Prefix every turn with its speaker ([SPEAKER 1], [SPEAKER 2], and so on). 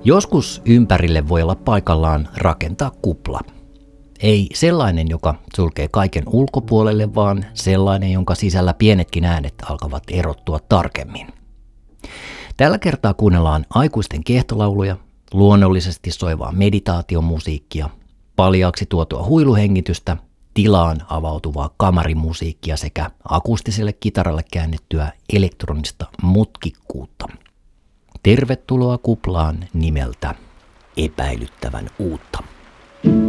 [SPEAKER 1] Joskus ympärille voi olla paikallaan rakentaa kupla. Ei sellainen, joka sulkee kaiken ulkopuolelle, vaan sellainen, jonka sisällä pienetkin äänet alkavat erottua tarkemmin. Tällä kertaa kuunnellaan aikuisten kehtolauluja, luonnollisesti soivaa meditaatiomusiikkia, paljaaksi tuotua huiluhengitystä, tilaan avautuvaa kamarimusiikkia sekä akustiselle kitaralle käännettyä elektronista mutkikkuutta. Tervetuloa kuplaan nimeltä Epäilyttävän uutta.